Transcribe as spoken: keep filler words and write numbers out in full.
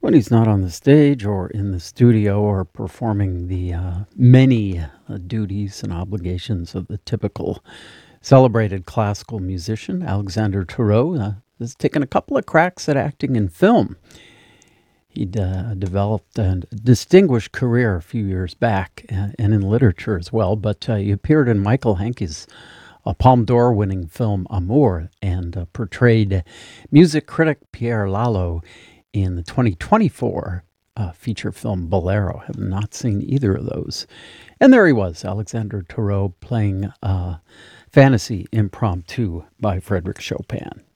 When he's not on the stage or in the studio or performing the uh, many uh, duties and obligations of the typical celebrated classical musician, Alexander Turreau uh, has taken a couple of cracks at acting in film. He'd uh, developed a distinguished career a few years back uh, and in literature as well, but uh, he appeared in Michael Hanke's uh, Palme d'Or winning film Amour and uh, portrayed music critic Pierre Lalo in the twenty twenty-four uh, feature film Bolero. Have not seen either of those. And there he was, Alexander Turreau, playing uh, Fantasy Impromptu by Frédéric Chopin.